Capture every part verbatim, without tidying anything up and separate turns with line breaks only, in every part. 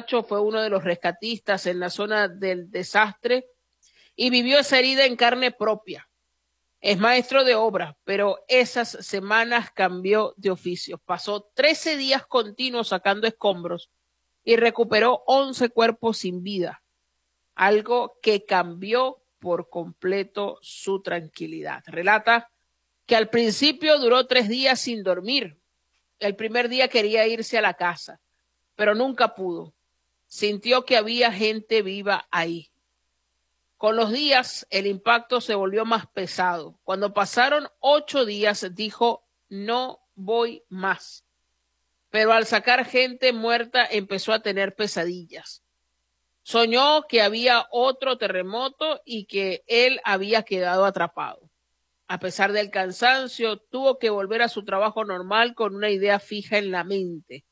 Camacho fue uno de los rescatistas en la zona del desastre y vivió esa herida en carne propia. Es maestro de obra, pero esas semanas cambió de oficio. Pasó trece días continuos sacando escombros y recuperó once cuerpos sin vida, algo que cambió por completo su tranquilidad. Relata que al principio duró tres días sin dormir. El primer día quería irse a la casa, pero nunca pudo. Sintió que había gente viva ahí. Con los días, el impacto se volvió más pesado. Cuando pasaron ocho días, dijo, no voy más. Pero al sacar gente muerta, empezó a tener pesadillas. Soñó que había otro terremoto y que él había quedado atrapado. A pesar del cansancio, tuvo que volver a su trabajo normal con una idea fija en la mente.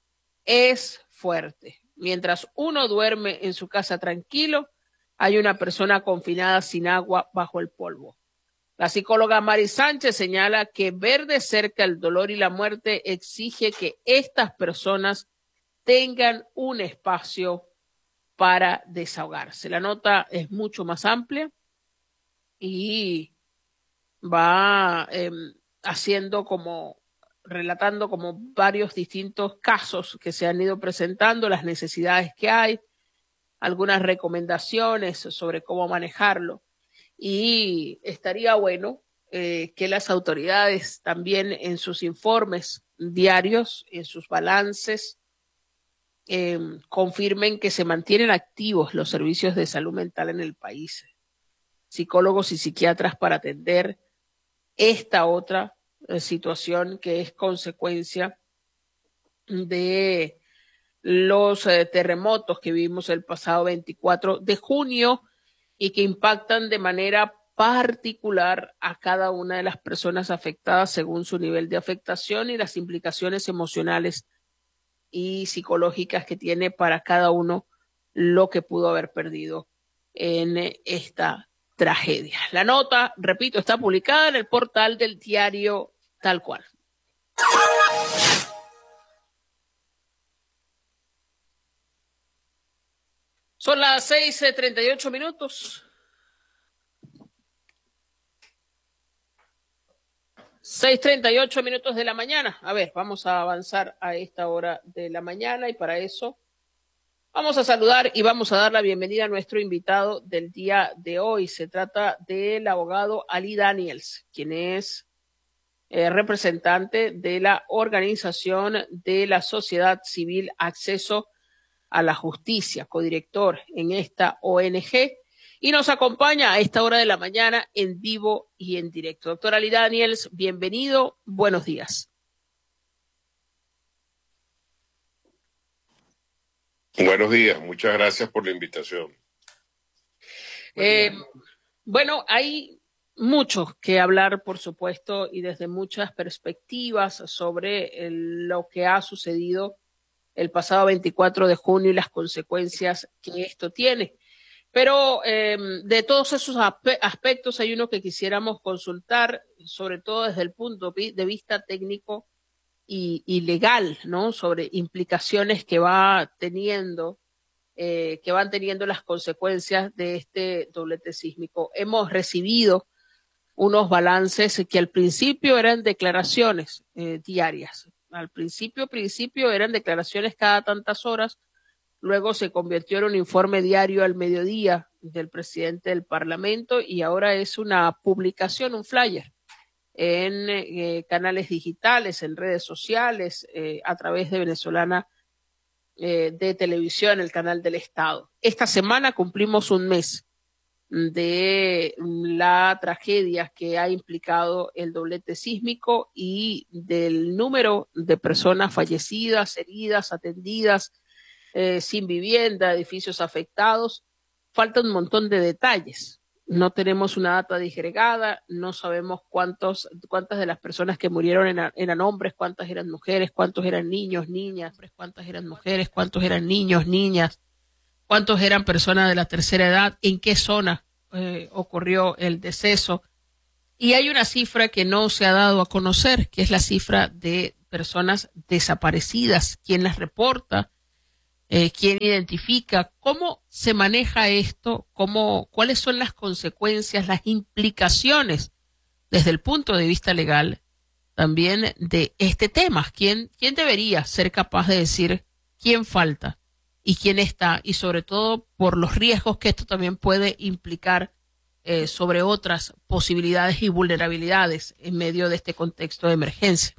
Es fuerte. Mientras uno duerme en su casa tranquilo, hay una persona confinada sin agua bajo el polvo. La psicóloga Mari Sánchez señala que ver de cerca el dolor y la muerte exige que estas personas tengan un espacio para desahogarse. La nota es mucho más amplia y va eh, haciendo como, relatando como varios distintos casos que se han ido presentando, las necesidades que hay, algunas recomendaciones sobre cómo manejarlo. Y estaría bueno eh, que las autoridades también en sus informes diarios, en sus balances, eh, confirmen que se mantienen activos los servicios de salud mental en el país. Psicólogos y psiquiatras para atender esta otra eh, situación que es consecuencia de los eh, terremotos que vimos el pasado veinticuatro de junio y que impactan de manera particular a cada una de las personas afectadas según su nivel de afectación y las implicaciones emocionales y psicológicas que tiene para cada uno lo que pudo haber perdido en esta tragedia. La nota, repito, está publicada en el portal del diario Tal Cual. Son las seis treinta y ocho minutos. seis treinta y ocho minutos de la mañana. A ver, vamos a avanzar a esta hora de la mañana y para eso vamos a saludar y vamos a dar la bienvenida a nuestro invitado del día de hoy. Se trata del abogado Ali Daniels, quien es eh, representante de la organización de la sociedad civil Acceso a la Justicia, codirector en esta O N G, y nos acompaña a esta hora de la mañana en vivo y en directo. Doctor Ali Daniels, bienvenido, buenos días.
Buenos días, muchas gracias por la invitación.
Eh, bueno, hay mucho que hablar, por supuesto, y desde muchas perspectivas sobre el, lo que ha sucedido el pasado veinticuatro de junio y las consecuencias que esto tiene. Pero eh, de todos esos aspectos hay uno que quisiéramos consultar, sobre todo desde el punto de vista técnico y, y legal, ¿no? Sobre implicaciones que va teniendo, eh, que van teniendo las consecuencias de este doblete sísmico. Hemos recibido unos balances que al principio eran declaraciones eh, diarias. Al principio, principio eran declaraciones cada tantas horas. Luego se convirtió en un informe diario al mediodía del presidente del Parlamento y ahora es una publicación, un flyer en eh, canales digitales, en redes sociales, eh, a través de Venezolana eh, de Televisión, el canal del Estado. Esta semana cumplimos un mes de la tragedia que ha implicado el doblete sísmico y del número de personas fallecidas, heridas, atendidas, Eh, sin vivienda, edificios afectados. Falta un montón de detalles. No tenemos una data disgregada, no sabemos cuántos, cuántas de las personas que murieron eran, eran hombres, cuántas eran mujeres, cuántos eran niños, niñas, cuántas eran mujeres, cuántos eran niños, niñas, cuántos eran personas de la tercera edad, en qué zona eh, ocurrió el deceso. Y hay una cifra que no se ha dado a conocer, que es la cifra de personas desaparecidas, quien las reporta, Eh, ¿quién identifica? ¿Cómo se maneja esto? ¿Cómo, cuáles son las consecuencias, las implicaciones desde el punto de vista legal también de este tema? ¿Quién, quién debería ser capaz de decir quién falta y quién está? Y sobre todo por los riesgos que esto también puede implicar eh, sobre otras posibilidades y vulnerabilidades en medio de este contexto de emergencia.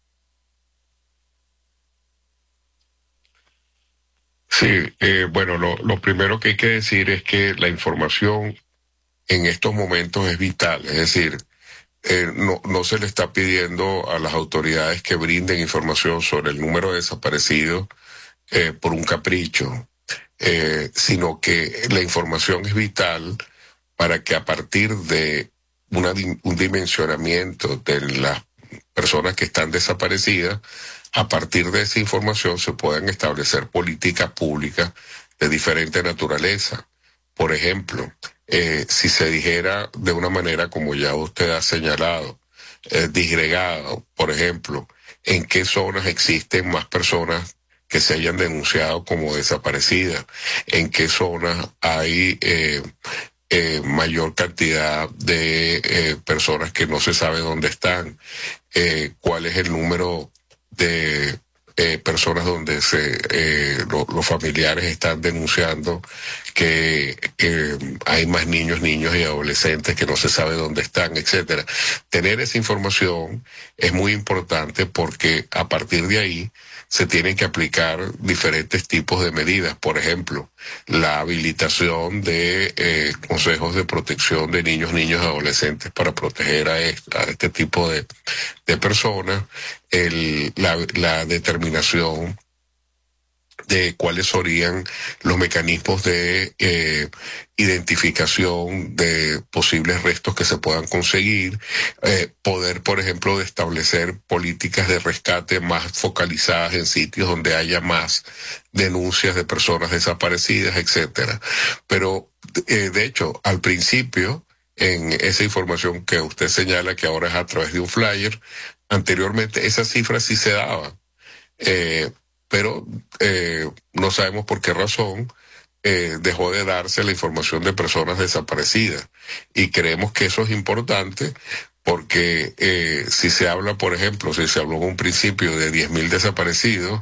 Sí, eh, bueno, lo, lo primero que hay que decir es que la información en estos momentos es vital, es decir, eh, no, no se le está pidiendo a las autoridades que brinden información sobre el número de desaparecidos eh, por un capricho, eh, sino que la información es vital para que a partir de una, un dimensionamiento de las personas que están desaparecidas, a partir de esa información se puedan establecer políticas públicas de diferente naturaleza. Por ejemplo, eh, si se dijera de una manera como ya usted ha señalado, eh, disgregado, por ejemplo, en qué zonas existen más personas que se hayan denunciado como desaparecidas, en qué zonas hay eh, eh, mayor cantidad de eh, personas que no se sabe dónde están, eh, cuál es el número de eh, personas donde se eh, lo, los familiares están denunciando que eh, hay más niños, niños y adolescentes que no se sabe dónde están, etcétera. Tener esa información es muy importante porque a partir de ahí se tienen que aplicar diferentes tipos de medidas. Por ejemplo, la habilitación de eh, consejos de protección de niños, niños y adolescentes para proteger a este, a este tipo de, de personas, el, la, la determinación de cuáles serían los mecanismos de eh, identificación de posibles restos que se puedan conseguir, eh, poder, por ejemplo, de establecer políticas de rescate más focalizadas en sitios donde haya más denuncias de personas desaparecidas, etcétera. Pero, eh, de hecho, al principio, en esa información que usted señala que ahora es a través de un flyer, anteriormente esas cifras sí se daban. Eh, pero eh, no sabemos por qué razón eh, dejó de darse la información de personas desaparecidas. Y creemos que eso es importante porque eh, si se habla, por ejemplo, si se habló en un principio de diez mil desaparecidos,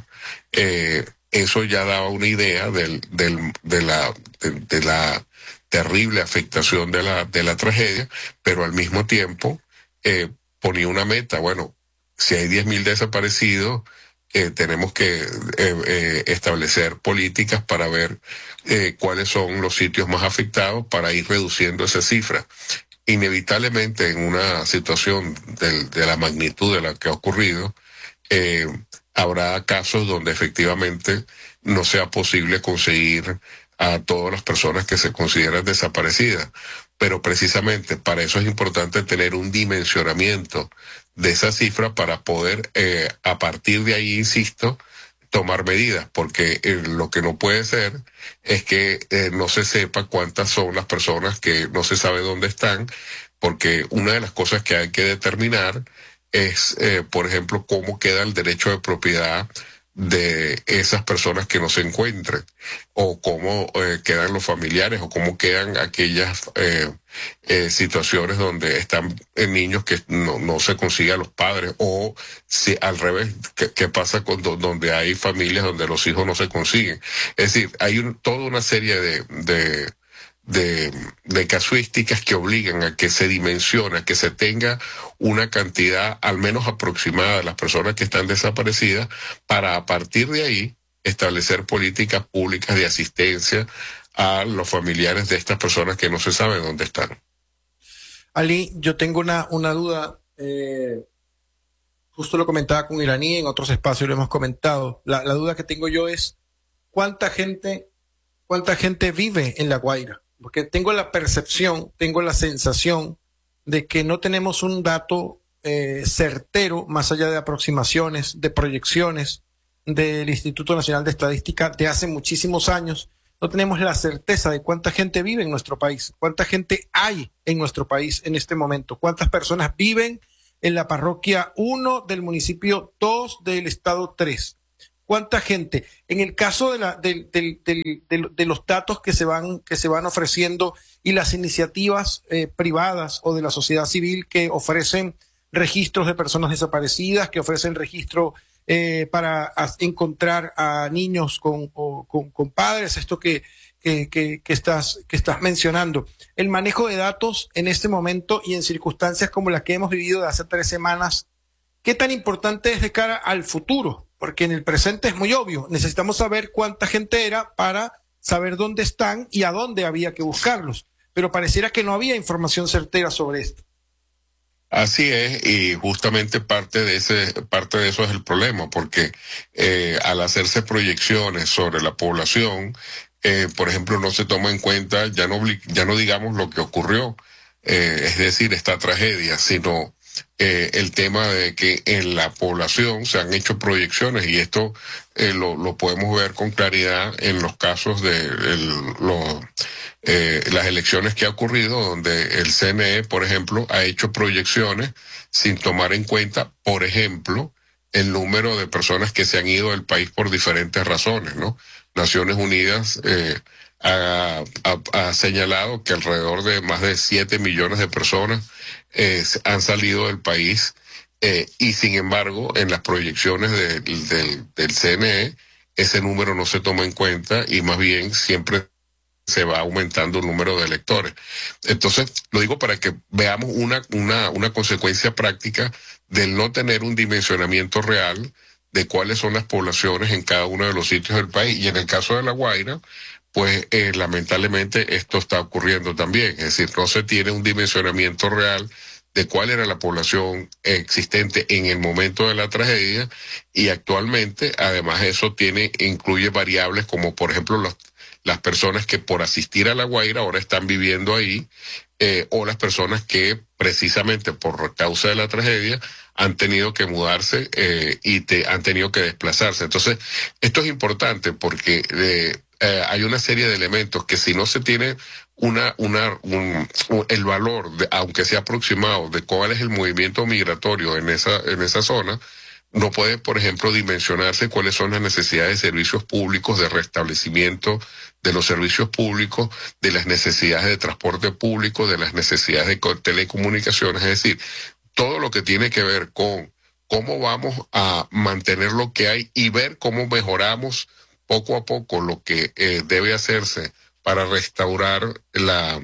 eh, eso ya daba una idea del, del, de, la, de, de la terrible afectación de la, de la tragedia, pero al mismo tiempo eh, ponía una meta. Bueno, si hay diez mil desaparecidos, Eh, tenemos que eh, eh, establecer políticas para ver eh, cuáles son los sitios más afectados para ir reduciendo esa cifra. Inevitablemente en una situación de, de la magnitud de la que ha ocurrido, eh, habrá casos donde efectivamente no sea posible conseguir a todas las personas que se consideran desaparecidas. Pero precisamente para eso es importante tener un dimensionamiento de esa cifra para poder, eh, a partir de ahí, insisto, tomar medidas, porque eh, lo que no puede ser es que eh, no se sepa cuántas son las personas que no se sabe dónde están, porque una de las cosas que hay que determinar es, eh, por ejemplo, cómo queda el derecho de propiedad de esas personas que no se encuentren, o cómo eh, quedan los familiares, o cómo quedan aquellas eh, eh, situaciones donde están eh, niños que no, no se consiguen los padres, o si al revés, ¿qué, qué pasa con do, donde hay familias donde los hijos no se consiguen? Es decir, hay un, toda una serie de, de De, de casuísticas que obligan a que se dimensione, a que se tenga una cantidad al menos aproximada de las personas que están desaparecidas, para a partir de ahí establecer políticas públicas de asistencia a los familiares de estas personas que no se sabe dónde están.
Ali, yo tengo una, una duda, eh, justo lo comentaba con Iraní, en otros espacios lo hemos comentado. La, la duda que tengo yo es, ¿cuánta gente, cuánta gente vive en La Guaira? Porque tengo la percepción, tengo la sensación de que no tenemos un dato eh, certero, más allá de aproximaciones, de proyecciones del Instituto Nacional de Estadística de hace muchísimos años. No tenemos la certeza de cuánta gente vive en nuestro país, cuánta gente hay en nuestro país en este momento, cuántas personas viven en la parroquia uno del municipio dos del estado tres. ¿Cuánta gente? En el caso de, la, de, de, de, de, de los datos que se van, que se van ofreciendo y las iniciativas eh, privadas o de la sociedad civil que ofrecen registros de personas desaparecidas, que ofrecen registro eh, para a, encontrar a niños con, o, con, con padres, esto que, que, que, que, estás, que estás mencionando. El manejo de datos en este momento y en circunstancias como las que hemos vivido de hace tres semanas, ¿qué tan importante es de cara al futuro? Porque en el presente es muy obvio. Necesitamos saber cuánta gente era para saber dónde están y a dónde había que buscarlos. Pero pareciera que no había información certera sobre esto.
Así es, y justamente parte de ese, parte de eso es el problema, porque eh, al hacerse proyecciones sobre la población, eh, por ejemplo, no se toma en cuenta, ya no, ya no digamos lo que ocurrió, eh, es decir, esta tragedia, sino Eh, el tema de que en la población se han hecho proyecciones, y esto eh, lo, lo podemos ver con claridad en los casos de el, lo, eh, las elecciones que ha ocurrido, donde el C N E, por ejemplo, ha hecho proyecciones sin tomar en cuenta, por ejemplo, el número de personas que se han ido del país por diferentes razones, ¿no? Naciones Unidas eh, ha, ha, ha señalado que alrededor de más de siete millones de personas Eh, han salido del país, eh, y sin embargo en las proyecciones de, de, del C N E ese número no se toma en cuenta, y más bien siempre se va aumentando el número de electores. Entonces, lo digo para que veamos una, una, una consecuencia práctica del no tener un dimensionamiento real de cuáles son las poblaciones en cada uno de los sitios del país. Y en el caso de La Guaira, pues eh, lamentablemente esto está ocurriendo también. Es decir, no se tiene un dimensionamiento real de cuál era la población existente en el momento de la tragedia, y actualmente, además, eso tiene, incluye variables como, por ejemplo, los, las personas que por asistir a La Guaira ahora están viviendo ahí, eh, o las personas que precisamente por causa de la tragedia han tenido que mudarse eh, y te, han tenido que desplazarse. Entonces, esto es importante porque eh, Eh, hay una serie de elementos que, si no se tiene una, una, un, un, el valor, de, aunque sea aproximado, de cuál es el movimiento migratorio en esa, en esa zona, no puede, por ejemplo, dimensionarse cuáles son las necesidades de servicios públicos, de restablecimiento de los servicios públicos, de las necesidades de transporte público, de las necesidades de telecomunicaciones. Es decir, todo lo que tiene que ver con cómo vamos a mantener lo que hay y ver cómo mejoramos poco a poco lo que eh, debe hacerse para restaurar la,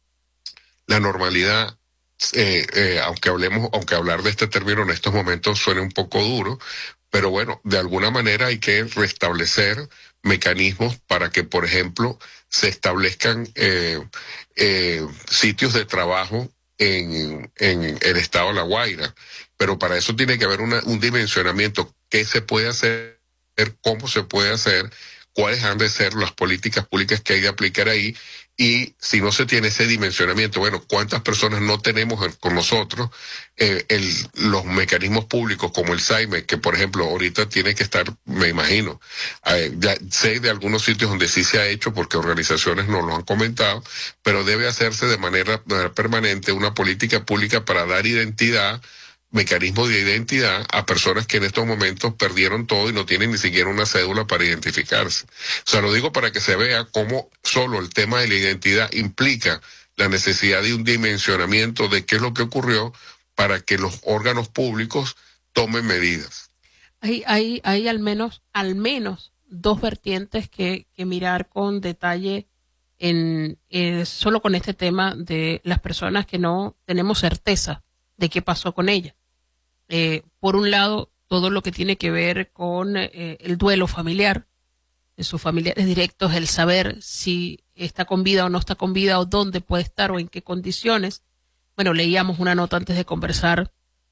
la normalidad, eh, eh, aunque hablemos, aunque hablar de este término en estos momentos suene un poco duro, pero bueno, de alguna manera hay que restablecer mecanismos para que, por ejemplo, se establezcan eh, eh, sitios de trabajo en, en el estado de La Guaira, pero para eso tiene que haber una, un dimensionamiento. ¿Qué se puede hacer? Cómo se puede hacer, cuáles han de ser las políticas públicas que hay de aplicar ahí, y si no se tiene ese dimensionamiento, bueno, cuántas personas no tenemos con nosotros, eh, el, los mecanismos públicos como el S A I M E, que por ejemplo ahorita tiene que estar, me imagino, eh, ya sé de algunos sitios donde sí se ha hecho porque organizaciones nos lo han comentado, pero debe hacerse de manera, de manera permanente una política pública para dar identidad, mecanismos de identidad a personas que en estos momentos perdieron todo y no tienen ni siquiera una cédula para identificarse. O sea, lo digo para que se vea cómo solo el tema de la identidad implica la necesidad de un dimensionamiento de qué es lo que ocurrió para que los órganos públicos tomen medidas.
Hay, hay, hay al menos, al menos dos vertientes que, que mirar con detalle en eh, solo con este tema de las personas que no tenemos certeza de qué pasó con ella. Eh, por un lado, todo lo que tiene que ver con eh, el duelo familiar, de sus familiares directos, el saber si está con vida o no está con vida, o dónde puede estar o en qué condiciones. Bueno, leíamos una nota antes de conversar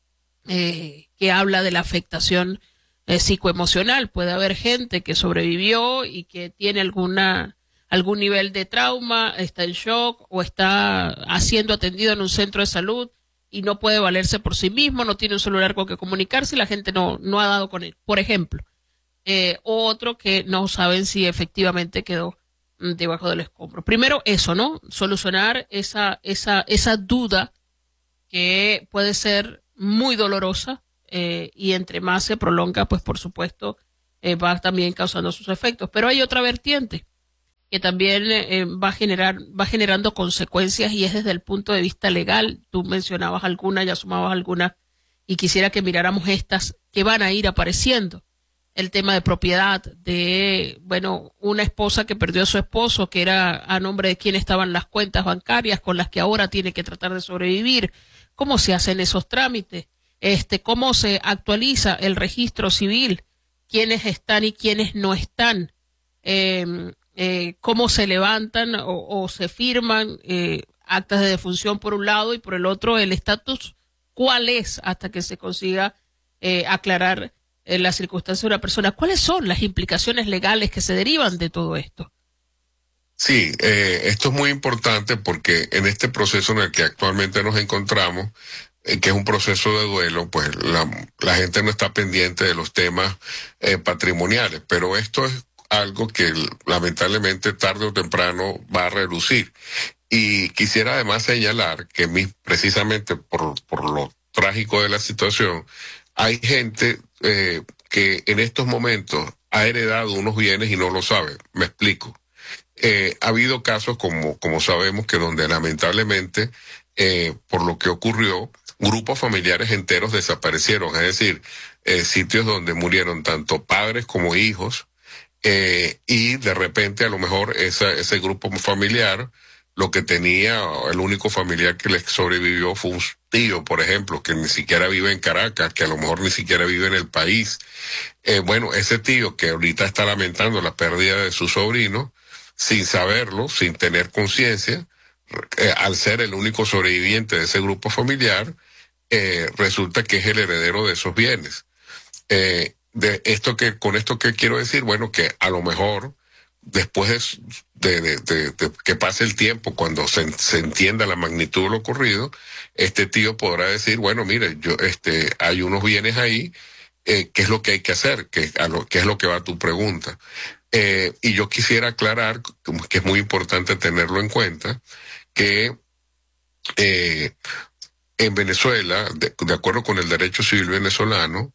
eh, que habla de la afectación eh, psicoemocional. Puede haber gente que sobrevivió y que tiene alguna algún nivel de trauma, está en shock o está siendo atendido en un centro de salud y no puede valerse por sí mismo, no tiene un celular con que comunicarse y la gente no, no ha dado con él, por ejemplo. Eh, o otro que no saben si efectivamente quedó debajo del escombro. Primero eso, ¿no? Solucionar esa, esa, esa duda que puede ser muy dolorosa eh, y entre más se prolonga, pues por supuesto, eh, va también causando sus efectos. Pero hay otra vertiente que también eh, va a generar, va generando consecuencias, y es desde el punto de vista legal. Tú mencionabas algunas, ya sumabas algunas, y quisiera que miráramos estas que van a ir apareciendo. El tema de propiedad, de, bueno, una esposa que perdió a su esposo, que era a nombre de quien estaban las cuentas bancarias con las que ahora tiene que tratar de sobrevivir. ¿Cómo se hacen esos trámites? Este, ¿cómo se actualiza el registro civil? ¿Quiénes están y quiénes no están? Eh, eh, ¿Cómo se levantan o, o se firman eh, actas de defunción por un lado, y por el otro el estatus? ¿Cuál es hasta que se consiga eh, aclarar en la circunstancia de una persona? ¿Cuáles son las implicaciones legales que se derivan de todo esto?
Sí, eh, esto es muy importante porque en este proceso en el que actualmente nos encontramos, eh, que es un proceso de duelo, pues la, la gente no está pendiente de los temas eh, patrimoniales, pero esto es algo que lamentablemente tarde o temprano va a relucir. Y quisiera además señalar que mi, precisamente por, por lo trágico de la situación, hay gente eh, que en estos momentos ha heredado unos bienes y no lo sabe. Me explico. Eh, ha habido casos, como, como sabemos, que donde lamentablemente, eh, por lo que ocurrió, grupos familiares enteros desaparecieron. Es decir, eh, sitios donde murieron tanto padres como hijos, eh, y de repente a lo mejor esa, ese grupo familiar, lo que tenía, el único familiar que les sobrevivió fue un tío, por ejemplo, que ni siquiera vive en Caracas, que a lo mejor ni siquiera vive en el país. Eh, bueno, ese tío que ahorita está lamentando la pérdida de su sobrino, sin saberlo, sin tener conciencia, eh, al ser el único sobreviviente de ese grupo familiar, eh, resulta que es el heredero de esos bienes. Eh, de esto que, con esto que quiero decir, bueno, que a lo mejor después de, de, de, de que pase el tiempo, cuando se, se entienda la magnitud de lo ocurrido, este tío podrá decir, bueno, mire, yo, este, hay unos bienes ahí, eh, ¿qué es lo que hay que hacer? ¿Qué, a lo, qué es lo que va a tu pregunta? Eh, y yo quisiera aclarar, que es muy importante tenerlo en cuenta, que eh, en Venezuela, de, de acuerdo con el derecho civil venezolano,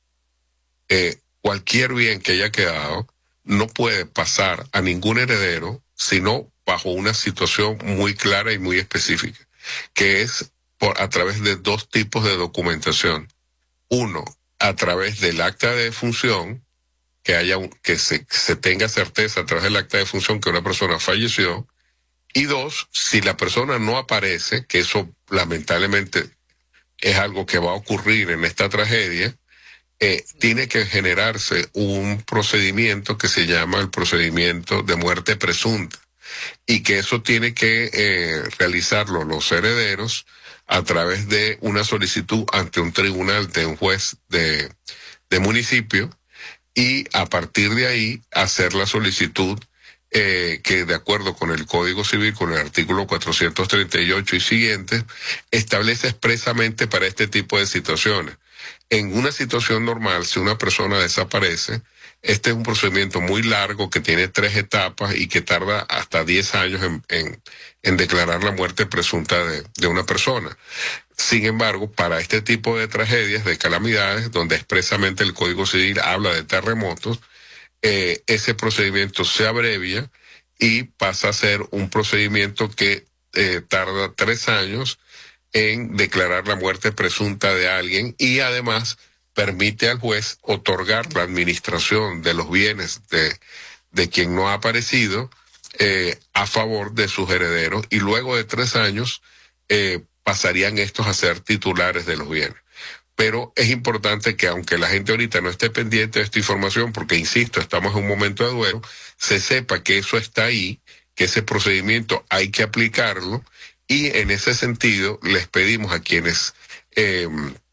eh, cualquier bien que haya quedado no puede pasar a ningún heredero, sino bajo una situación muy clara y muy específica, que es por, a través de dos tipos de documentación. Uno, a través del acta de defunción, que haya un, que se, se tenga certeza a través del acta de defunción que una persona falleció. Y dos, si la persona no aparece, que eso lamentablemente es algo que va a ocurrir en esta tragedia, eh, tiene que generarse un procedimiento que se llama el procedimiento de muerte presunta, y que eso tiene que eh, realizarlo los herederos a través de una solicitud ante un tribunal de un juez de, de municipio, y a partir de ahí hacer la solicitud eh, que, de acuerdo con el Código Civil, con el artículo cuatrocientos treinta y ocho y siguientes, establece expresamente para este tipo de situaciones. En una situación normal, si una persona desaparece, este es un procedimiento muy largo que tiene tres etapas y que tarda hasta diez años en, en, en declarar la muerte presunta de, de una persona. Sin embargo, para este tipo de tragedias, de calamidades, donde expresamente el Código Civil habla de terremotos, eh, ese procedimiento se abrevia y pasa a ser un procedimiento que eh, tarda tres años en declarar la muerte presunta de alguien, y además permite al juez otorgar la administración de los bienes de, de quien no ha aparecido eh, a favor de sus herederos, y luego de tres años eh, pasarían estos a ser titulares de los bienes. Pero es importante que, aunque la gente ahorita no esté pendiente de esta información, porque insisto, estamos en un momento de duelo, se sepa que eso está ahí, que ese procedimiento hay que aplicarlo, y en ese sentido les pedimos a quienes eh,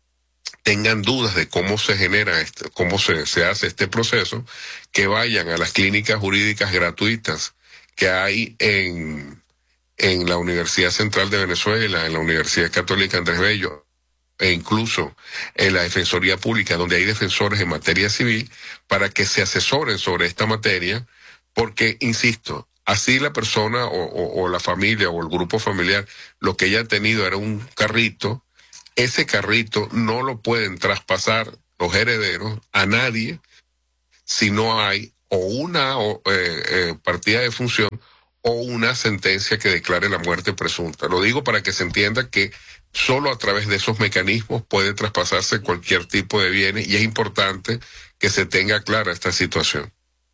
tengan dudas de cómo se genera, este, cómo se, se hace este proceso, que vayan a las clínicas jurídicas gratuitas que hay en, en la Universidad Central de Venezuela, en la Universidad Católica Andrés Bello, e incluso en la Defensoría Pública, donde hay defensores en materia civil, para que se asesoren sobre esta materia, porque, insisto, así la persona o, o, o la familia o el grupo familiar, lo que ella ha tenido era un carrito, ese carrito no lo pueden traspasar los herederos a nadie si no hay o una o, eh, eh, partida de función o una sentencia que declare la muerte presunta. Lo digo para que se entienda que solo a través de esos mecanismos puede traspasarse cualquier tipo de bienes y es importante que se tenga clara esta situación.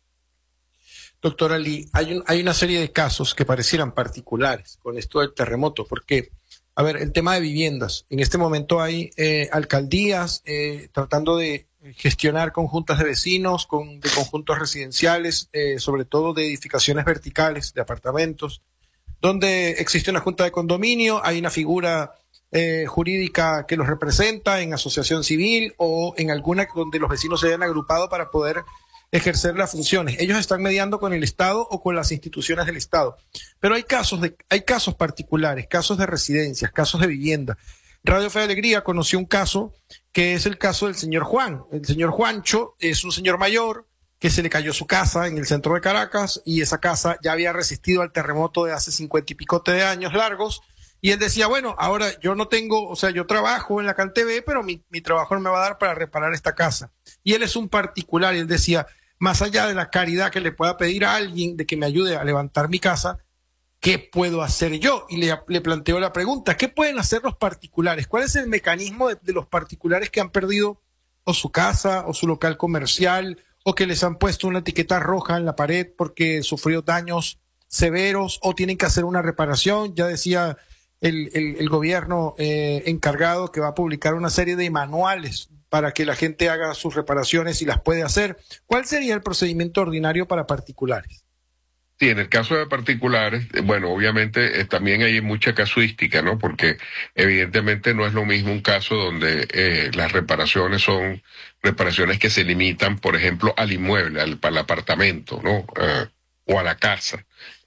Doctor Ali, hay, un, hay una serie de casos que parecieran particulares con esto del terremoto, porque, a ver, el tema de viviendas. En este momento hay eh, alcaldías eh, tratando de gestionar conjuntas de vecinos, con, de conjuntos residenciales, eh, sobre todo de edificaciones verticales, de apartamentos, donde existe una junta de condominio, hay una figura eh, jurídica que los representa en asociación civil o en alguna donde los vecinos se hayan agrupado para poder ejercer las funciones. Ellos están mediando con el Estado o con las instituciones del Estado. Pero hay casos, de, hay casos particulares, casos de residencias, casos de vivienda. Radio Fe de Alegría conoció un caso que es el caso del señor Juan. El señor Juancho es un señor mayor que se le cayó su casa en el centro de Caracas y esa casa ya había resistido al terremoto de hace cincuenta y picote de años largos. Y él decía, bueno, ahora yo no tengo, o sea, yo trabajo en la CanTV, pero mi, mi trabajo no me va a dar para reparar esta casa. Y él es un particular y él decía, más allá de la caridad que le pueda pedir a alguien de que me ayude a levantar mi casa, ¿qué puedo hacer yo? Y le, le planteo la pregunta, ¿qué pueden hacer los particulares? ¿Cuál es el mecanismo de, de los particulares que han perdido o su casa o su local comercial o que les han puesto una etiqueta roja en la pared porque sufrió daños severos o tienen que hacer una reparación? Ya decía el, el, el gobierno eh, encargado que va a publicar una serie de manuales para que la gente haga sus reparaciones y las puede hacer. ¿Cuál sería el procedimiento ordinario para particulares?
Sí, en el caso de particulares, bueno, obviamente eh, también hay mucha casuística, ¿no? Porque evidentemente no es lo mismo un caso donde eh, las reparaciones son reparaciones que se limitan, por ejemplo, al inmueble, al, al apartamento, ¿no? Uh, o a la casa.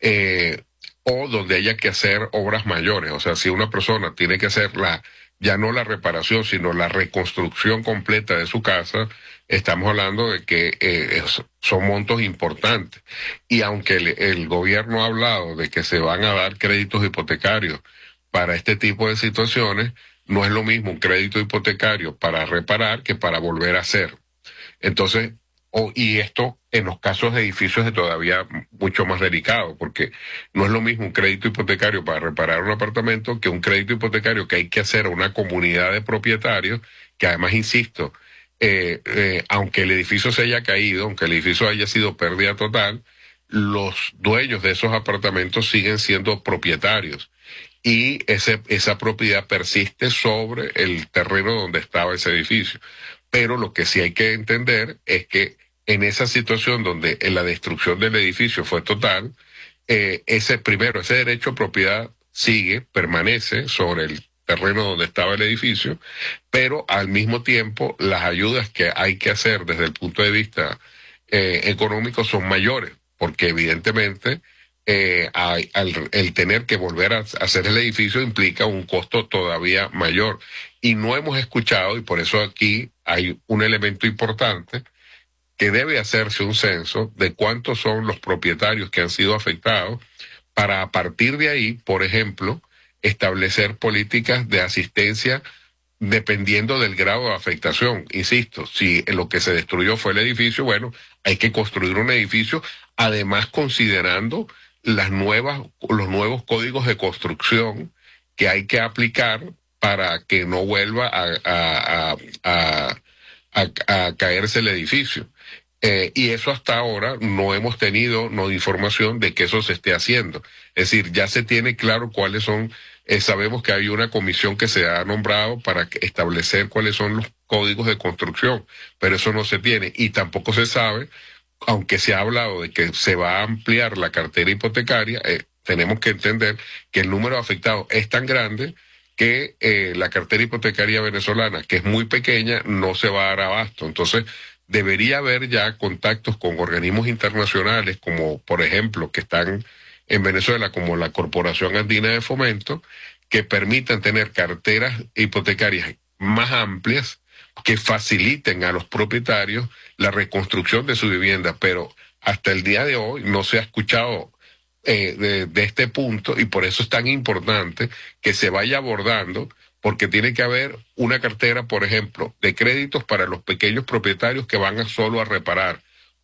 Eh, o donde haya que hacer obras mayores. O sea, si una persona tiene que hacer la, ya no la reparación, sino la reconstrucción completa de su casa, estamos hablando de que eh, son montos importantes. Y aunque el, el gobierno ha hablado de que se van a dar créditos hipotecarios para este tipo de situaciones, no es lo mismo un crédito hipotecario para reparar que para volver a hacer. Entonces, oh, y esto en los casos de edificios es todavía mucho más delicado, porque no es lo mismo un crédito hipotecario para reparar un apartamento que un crédito hipotecario que hay que hacer a una comunidad de propietarios, que además, insisto, eh, eh, aunque el edificio se haya caído, aunque el edificio haya sido pérdida total, los dueños de esos apartamentos siguen siendo propietarios y ese, esa propiedad persiste sobre el terreno donde estaba ese edificio. Pero lo que sí hay que entender es que en esa situación donde la destrucción del edificio fue total, eh, ese primero, ese derecho a propiedad sigue, permanece sobre el terreno donde estaba el edificio, pero al mismo tiempo las ayudas que hay que hacer desde el punto de vista eh, económico son mayores, porque evidentemente eh, hay, al, el tener que volver a hacer el edificio implica un costo todavía mayor. Y no hemos escuchado, y por eso aquí hay un elemento importante, que debe hacerse un censo de cuántos son los propietarios que han sido afectados para a partir de ahí, por ejemplo, establecer políticas de asistencia dependiendo del grado de afectación. Insisto, si lo que se destruyó fue el edificio, bueno, hay que construir un edificio, además considerando las nuevas, los nuevos códigos de construcción que hay que aplicar para que no vuelva a, a, a, a, a, a caerse el edificio. Eh, y eso hasta ahora no hemos tenido no información de que eso se esté haciendo. Es decir, ya se tiene claro cuáles son, eh, sabemos que hay una comisión que se ha nombrado para establecer cuáles son los códigos de construcción, pero eso no se tiene y tampoco se sabe, aunque se ha hablado de que se va a ampliar la cartera hipotecaria, eh, tenemos que entender que el número de afectados es tan grande que eh, la cartera hipotecaria venezolana, que es muy pequeña, no se va a dar abasto. Entonces, debería haber ya contactos con organismos internacionales, como por ejemplo, que están en Venezuela, como la Corporación Andina de Fomento, que permitan tener carteras hipotecarias más amplias, que faciliten a los propietarios la reconstrucción de su vivienda. Pero hasta el día de hoy no se ha escuchado eh, de, de este punto, y por eso es tan importante que se vaya abordando, porque tiene que haber una cartera, por ejemplo, de créditos para los pequeños propietarios que van a solo a reparar,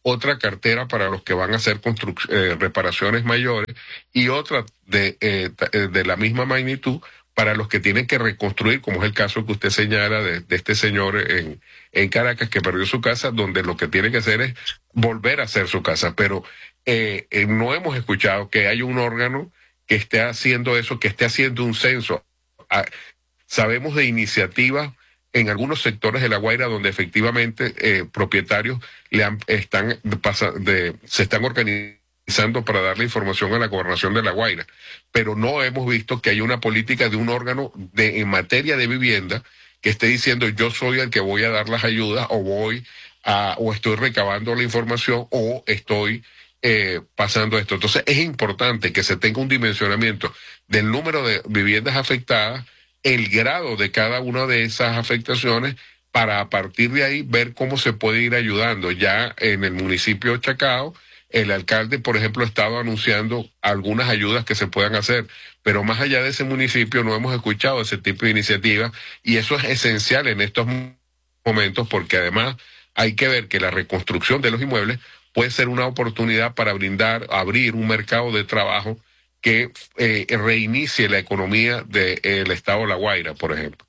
otra cartera para los que van a hacer eh, reparaciones mayores y otra de, eh, de la misma magnitud para los que tienen que reconstruir, como es el caso que usted señala de, de este señor en, en Caracas que perdió su casa, donde lo que tiene que hacer es volver a hacer su casa. Pero eh, eh, no hemos escuchado que haya un órgano que esté haciendo eso, que esté haciendo un censo. Ah, sabemos de iniciativas en algunos sectores de La Guaira donde efectivamente eh, propietarios le han, están pasa, de, se están organizando para darle información a la gobernación de La Guaira, pero no hemos visto que haya una política de un órgano de, en materia de vivienda que esté diciendo yo soy el que voy a dar las ayudas o voy a, o estoy recabando la información o estoy eh, pasando esto. Entonces es importante que se tenga un dimensionamiento del número de viviendas afectadas, el grado de cada una de esas afectaciones, para a partir de ahí ver cómo se puede ir ayudando. Ya en el municipio de Chacao, el alcalde, por ejemplo, ha estado anunciando algunas ayudas que se puedan hacer, pero más allá de ese municipio no hemos escuchado ese tipo de iniciativas, y eso es esencial en estos momentos, porque además hay que ver que la reconstrucción de los inmuebles puede ser una oportunidad para brindar, abrir un mercado de trabajo que eh, reinicie la economía del de, estado de La Guaira, por ejemplo.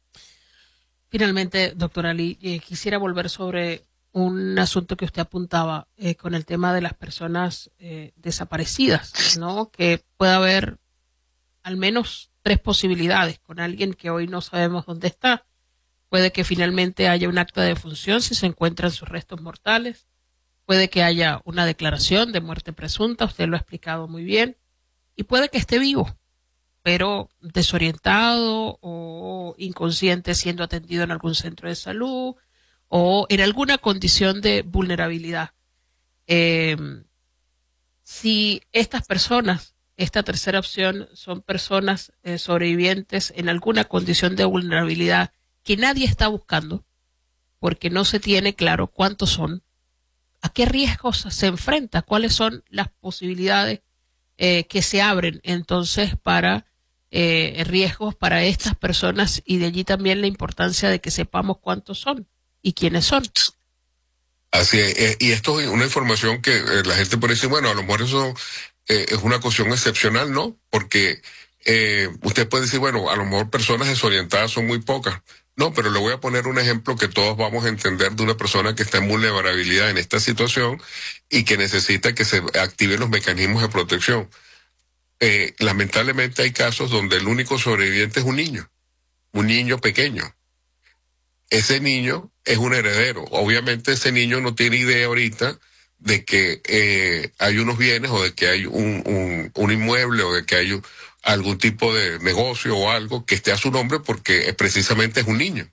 Finalmente, doctor Ali, eh, quisiera volver sobre un asunto que usted apuntaba eh, con el tema de las personas eh, desaparecidas, ¿no? Que puede haber al menos tres posibilidades con alguien que hoy no sabemos dónde está. Puede que finalmente haya un acta de defunción si se encuentran sus restos mortales. Puede que haya una declaración de muerte presunta, usted lo ha explicado muy bien. Y puede que esté vivo, pero desorientado o inconsciente, siendo atendido en algún centro de salud o en alguna condición de vulnerabilidad. Eh, si estas personas, esta tercera opción, son personas eh, sobrevivientes en alguna condición de vulnerabilidad que nadie está buscando, porque no se tiene claro cuántos son, a qué riesgos se enfrenta, cuáles son las posibilidades Eh, que se abren entonces para eh, riesgos para estas personas, y de allí también la importancia de que sepamos cuántos son y quiénes son.
Así es, eh, y esto es una información que eh, la gente puede decir, bueno, a lo mejor eso eh, es una cuestión excepcional, ¿no? Porque eh, usted puede decir, bueno, a lo mejor personas desorientadas son muy pocas. No, pero le voy a poner un ejemplo que todos vamos a entender de una persona que está en vulnerabilidad en esta situación y que necesita que se activen los mecanismos de protección. Eh, lamentablemente hay casos donde el único sobreviviente es un niño, un niño pequeño. Ese niño es un heredero. Obviamente ese niño no tiene idea ahorita de que eh, hay unos bienes o de que hay un, un, un inmueble o de que hay un, algún tipo de negocio o algo que esté a su nombre, porque precisamente es un niño.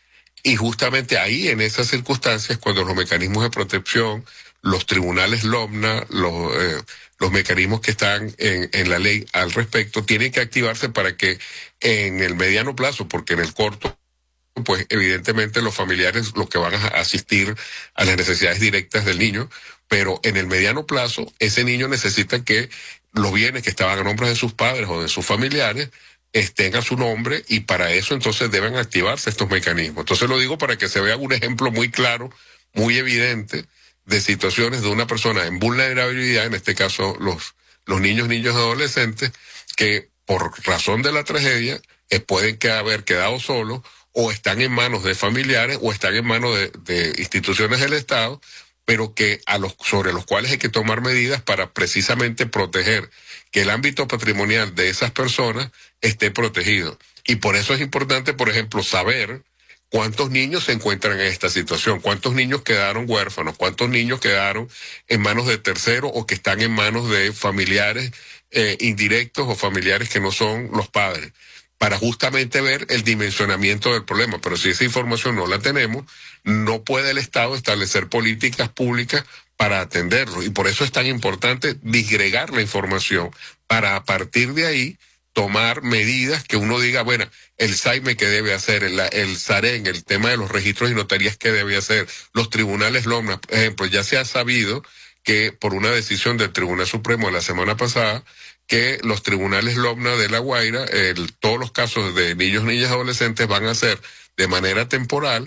Y justamente ahí, en esas circunstancias, cuando los mecanismos de protección, los tribunales LOMNA, los, eh, los mecanismos que están en, en la ley al respecto, tienen que activarse para que en el mediano plazo, porque en el corto, pues evidentemente los familiares los que van a asistir a las necesidades directas del niño, pero en el mediano plazo, ese niño necesita que los bienes que estaban a nombre de sus padres o de sus familiares estén a su nombre, y para eso entonces deben activarse estos mecanismos. Entonces lo digo para que se vea un ejemplo muy claro, muy evidente, de situaciones de una persona en vulnerabilidad, en este caso los, los niños, niños y adolescentes, que por razón de la tragedia eh, pueden que haber quedado solos, o están en manos de familiares, o están en manos de, de instituciones del Estado, pero que a los, sobre los cuales hay que tomar medidas para precisamente proteger que el ámbito patrimonial de esas personas esté protegido. Y por eso es importante, por ejemplo, saber cuántos niños se encuentran en esta situación, cuántos niños quedaron huérfanos, cuántos niños quedaron en manos de terceros o que están en manos de familiares eh, indirectos o familiares que no son los padres, para justamente ver el dimensionamiento del problema. Pero si esa información no la tenemos, no puede el Estado establecer políticas públicas para atenderlo. Y por eso es tan importante disgregar la información, para a partir de ahí tomar medidas que uno diga, bueno, el SAIME que debe hacer, el, el SAREN, el tema de los registros y notarías que debe hacer, los tribunales LOMNA, por ejemplo, ya se ha sabido que por una decisión del Tribunal Supremo de la semana pasada, que los tribunales LOMNA de La Guaira, el, todos los casos de niños, niñas, adolescentes van a ser de manera temporal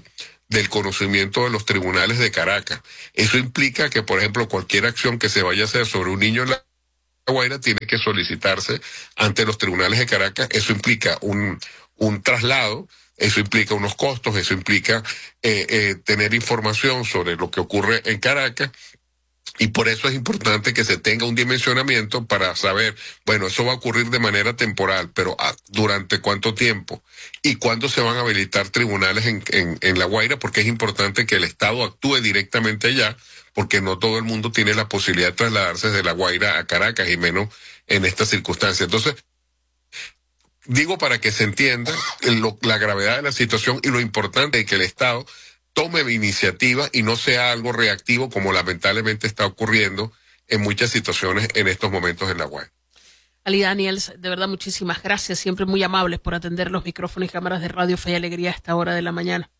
del conocimiento de los tribunales de Caracas. Eso implica que, por ejemplo, cualquier acción que se vaya a hacer sobre un niño en La Guaira tiene que solicitarse ante los tribunales de Caracas. Eso implica un, un traslado, eso implica unos costos, eso implica eh, eh, tener información sobre lo que ocurre en Caracas. Y por eso es importante que se tenga un dimensionamiento para saber, bueno, eso va a ocurrir de manera temporal, pero ah, ¿durante cuánto tiempo? ¿Y cuándo se van a habilitar tribunales en, en, en La Guaira? Porque es importante que el Estado actúe directamente allá, porque no todo el mundo tiene la posibilidad de trasladarse de La Guaira a Caracas, y menos en estas circunstancias. Entonces, digo para que se entienda lo, la gravedad de la situación y lo importante de que el Estado tome iniciativa y no sea algo reactivo como lamentablemente está ocurriendo en muchas situaciones en estos momentos en La Guaira.
Ali Daniels, de verdad muchísimas gracias, siempre muy amables por atender los micrófonos y cámaras de Radio Fe y Alegría a esta hora de la mañana.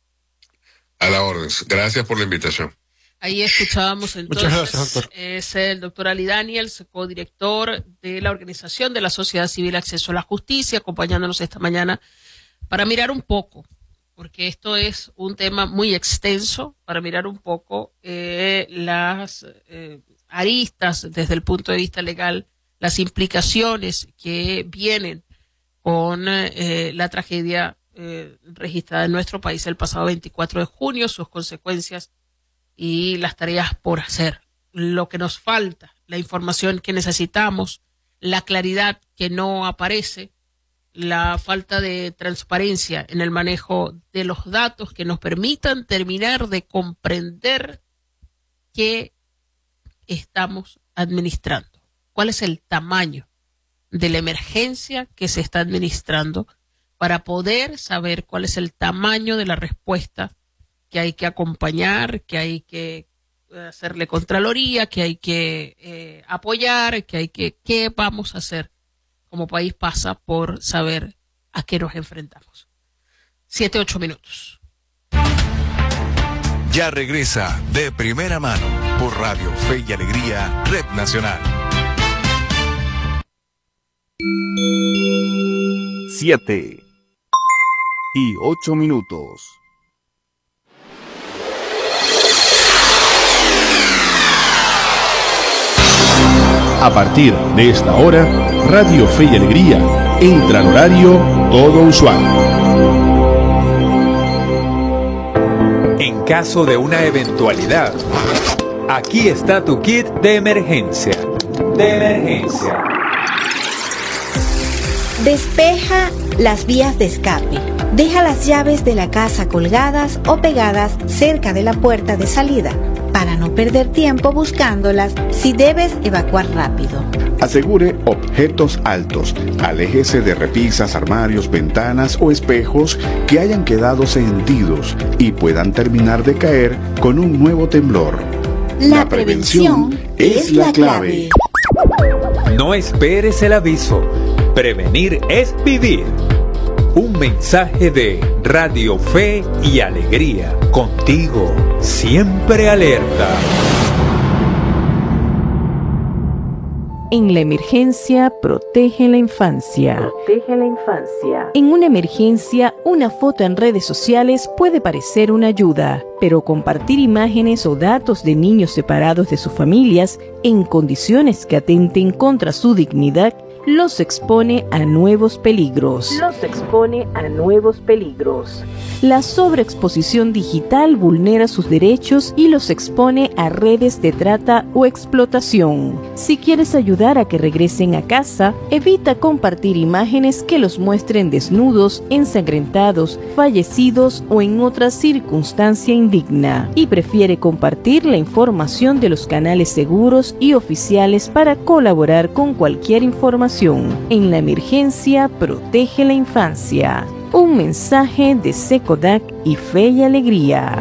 A la orden, gracias por la invitación.
Ahí escuchábamos entonces, gracias, doctor. Es el doctor Ali Daniels, codirector de la Organización de la Sociedad Civil Acceso a la Justicia, acompañándonos esta mañana para mirar un poco, porque esto es un tema muy extenso, para mirar un poco eh, las eh, aristas desde el punto de vista legal, las implicaciones que vienen con eh, la tragedia eh, registrada en nuestro país el pasado veinticuatro de junio, sus consecuencias y las tareas por hacer, lo que nos falta, la información que necesitamos, la claridad que no aparece, la falta de transparencia en el manejo de los datos que nos permitan terminar de comprender qué estamos administrando, cuál es el tamaño de la emergencia que se está administrando para poder saber cuál es el tamaño de la respuesta que hay que acompañar, que hay que hacerle contraloría, que hay que eh, apoyar, que hay que, qué vamos a hacer. Como país pasa por saber a qué nos enfrentamos. Siete, ocho minutos.
Ya regresa De Primera Mano por Radio Fe y Alegría, Red Nacional.
Siete y ocho minutos. A partir de esta hora, Radio Fe y Alegría entra al horario todo usuario.
En caso de una eventualidad, aquí está tu kit de emergencia. De emergencia.
Despeja las vías de escape. Deja las llaves de la casa colgadas o pegadas cerca de la puerta de salida, para no perder tiempo buscándolas si debes evacuar rápido.
Asegure objetos altos. Aléjese de repisas, armarios, ventanas o espejos que hayan quedado sentidos y puedan terminar de caer con un nuevo temblor.
La, la prevención, prevención es la clave.
No esperes el aviso. Prevenir es vivir. Un mensaje de Radio Fe y Alegría. Contigo, siempre alerta.
En la emergencia, protege la infancia.
Protege la infancia.
En una emergencia, una foto en redes sociales puede parecer una ayuda, pero compartir imágenes o datos de niños separados de sus familias en condiciones que atenten contra su dignidad los expone a nuevos peligros.
Los expone a nuevos peligros.
La sobreexposición digital vulnera sus derechos y los expone a redes de trata o explotación. Si quieres ayudar a que regresen a casa, evita compartir imágenes que los muestren desnudos, ensangrentados, fallecidos o en otra circunstancia indigna. Y prefiere compartir la información de los canales seguros y oficiales para colaborar con cualquier información. En la emergencia, protege la infancia. Un mensaje de SECODAC y Fe y Alegría.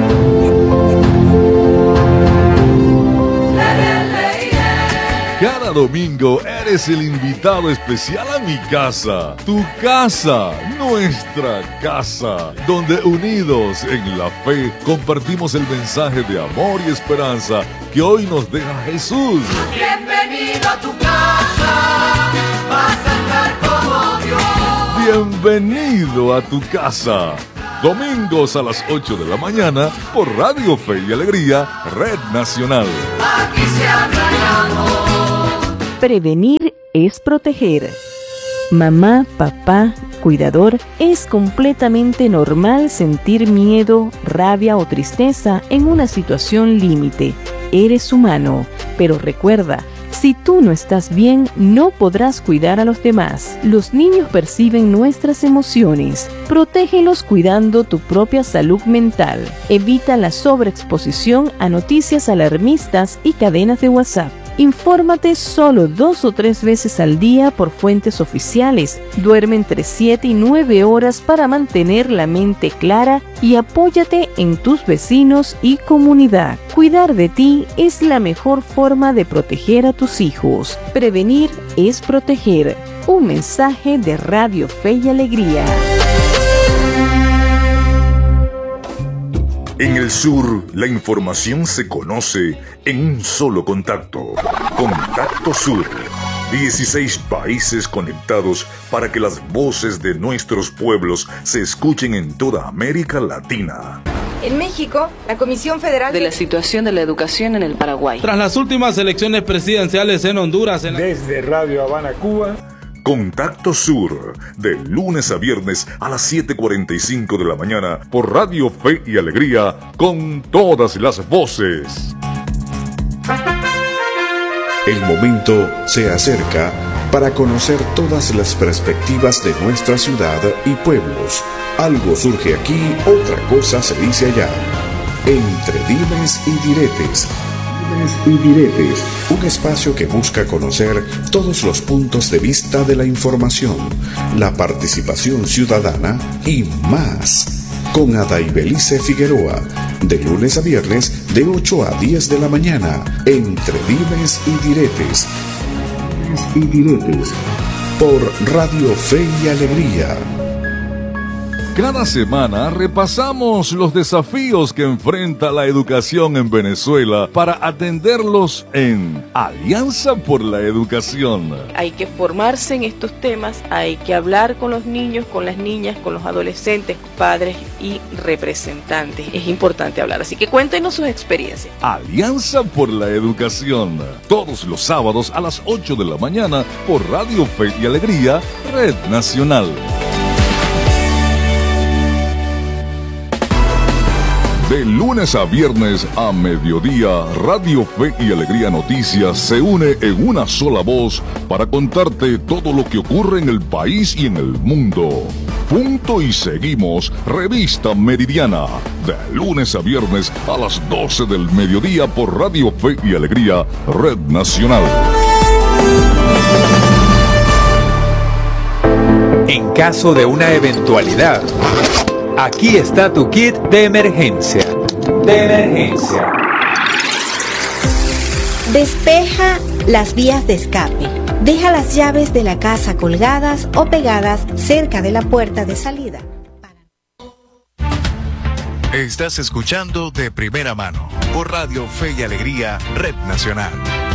Cada domingo eres el invitado especial a mi casa, tu casa, nuestra casa, donde unidos en la fe compartimos el mensaje de amor y esperanza que hoy nos deja Jesús.
Bienvenido a tu casa, vas a estar como Dios.
Bienvenido a tu casa. Domingos a las ocho de la mañana por Radio Fe y Alegría, Red Nacional.
Aquí se habla de amor.
Prevenir es proteger. Mamá, papá, cuidador, es completamente normal sentir miedo, rabia o tristeza en una situación límite. Eres humano, pero recuerda, si tú no estás bien, no podrás cuidar a los demás. Los niños perciben nuestras emociones. Protégelos cuidando tu propia salud mental. Evita la sobreexposición a noticias alarmistas y cadenas de WhatsApp. Infórmate solo dos o tres veces al día por fuentes oficiales. Duerme entre siete y nueve horas para mantener la mente clara y apóyate en tus vecinos y comunidad. Cuidar de ti es la mejor forma de proteger a tus hijos. Prevenir es proteger. Un mensaje de Radio Fe y Alegría.
En el sur, la información se conoce en un solo contacto. Contacto Sur. dieciséis países conectados para que las voces de nuestros pueblos se escuchen en toda América Latina.
En México, la Comisión Federal de la Situación de la Educación en el Paraguay.
Tras las últimas elecciones presidenciales en Honduras. En la...
Desde Radio Habana, Cuba.
Contacto Sur, de lunes a viernes a las siete cuarenta y cinco de la mañana por Radio Fe y Alegría, con todas las voces.
El momento se acerca para conocer todas las perspectivas de nuestra ciudad y pueblos. Algo surge aquí, otra cosa se dice allá. Entre dimes y diretes. Y diretes, un espacio que busca conocer todos los puntos de vista de la información, la participación ciudadana y más. Con Adaibelice Figueroa, de lunes a viernes de ocho a diez de la mañana, entre dimes y diretes. Y diretes, por Radio Fe y Alegría.
Cada semana repasamos los desafíos que enfrenta la educación en Venezuela para atenderlos en Alianza por la Educación.
Hay que formarse en estos temas, hay que hablar con los niños, con las niñas, con los adolescentes, padres y representantes. Es importante hablar, así que cuéntenos sus experiencias.
Alianza por la Educación, todos los sábados a las ocho de la mañana por Radio Fe y Alegría, Red Nacional. De lunes a viernes a mediodía, Radio Fe y Alegría Noticias se une en una sola voz para contarte todo lo que ocurre en el país y en el mundo. Punto y seguimos, Revista Meridiana, de lunes a viernes a las doce del mediodía por Radio Fe y Alegría, Red Nacional.
En caso de una eventualidad, aquí está tu kit de emergencia. De emergencia.
Despeja las vías de escape. Deja las llaves de la casa colgadas o pegadas cerca de la puerta de salida.
Estás escuchando De Primera Mano por Radio Fe y Alegría, Red Nacional.